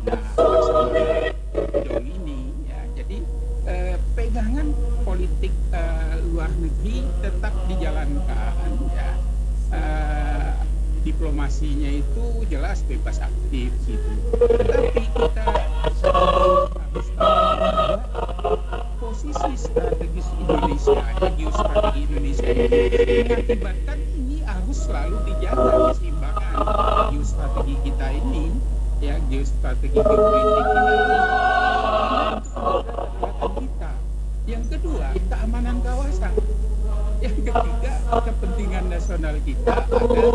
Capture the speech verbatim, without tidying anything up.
Cina Laksamana Pudong ini ya. Jadi eh, pegangan politik eh, luar negeri tetap dijalankan ya. Eh, diplomasinya itu jelas bebas aktif gitu. Tetapi kita harus tahu bahwa posisi strategis Indonesia, ya, geostrategi Indonesia ini mengakibatkan ini harus selalu dijaga keseimbangan geostrategi kita ini, ya geostrategi geopolitik kita ini. Kedaulatan kita. Yang kedua, keamanan kawasan. Yang ketiga, kepentingan nasional kita ada